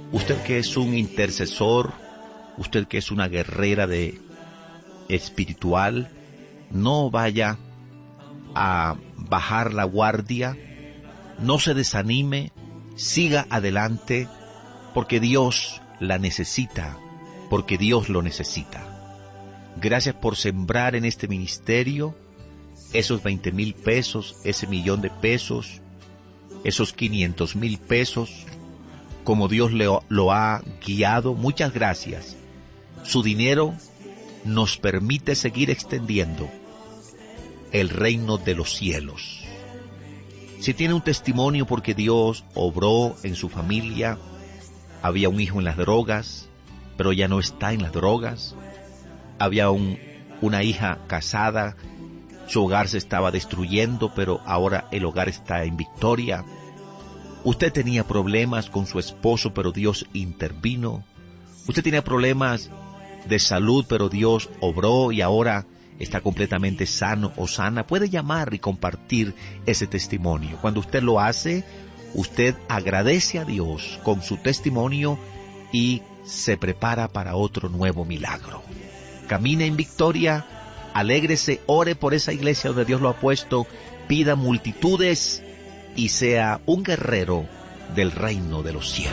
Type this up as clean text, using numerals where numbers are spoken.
Usted que es un intercesor, usted que es una guerrera espiritual, no vaya a bajar la guardia, no se desanime, siga adelante, porque Dios la necesita, porque Dios lo necesita. Gracias por sembrar en este ministerio esos 20,000 pesos, ese 1,000,000 de pesos, esos 500,000 pesos, como Dios lo ha guiado. Muchas gracias. Su dinero nos permite seguir extendiendo el reino de los cielos. Si tiene un testimonio porque Dios obró en su familia, había un hijo en las drogas, pero ya no está en las drogas. Había una hija casada, su hogar se estaba destruyendo, pero ahora el hogar está en victoria. Usted tenía problemas con su esposo, pero Dios intervino. Usted tenía problemas de salud, pero Dios obró y ahora está completamente sano o sana. Puede llamar y compartir ese testimonio. Cuando usted lo hace, usted agradece a Dios con su testimonio y se prepara para otro nuevo milagro. Camine en victoria, alégrese, ore por esa iglesia donde Dios lo ha puesto, pida multitudes y sea un guerrero del reino de los cielos.